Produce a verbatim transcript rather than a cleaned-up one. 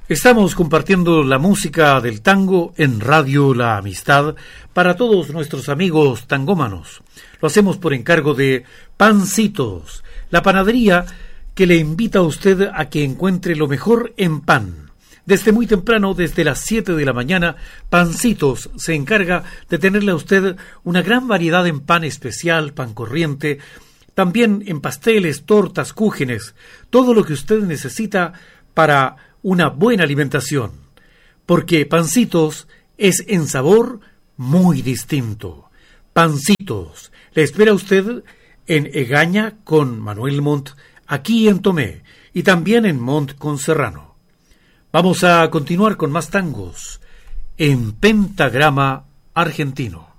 Estamos compartiendo la música del tango en Radio La Amistad para todos nuestros amigos tangómanos. Lo hacemos por encargo de Pancitos, la panadería que le invita a usted a que encuentre lo mejor en pan. Desde muy temprano, desde las siete de la mañana, Pancitos se encarga de tenerle a usted una gran variedad en pan especial, pan corriente, también en pasteles, tortas, cúgenes, todo lo que usted necesita para una buena alimentación, porque Pancitos es en sabor muy distinto. Pancitos, le espera usted en Egaña con Manuel Montt, aquí en Tomé, y también en Montt con Serrano. Vamos a continuar con más tangos en Pentagrama Argentino.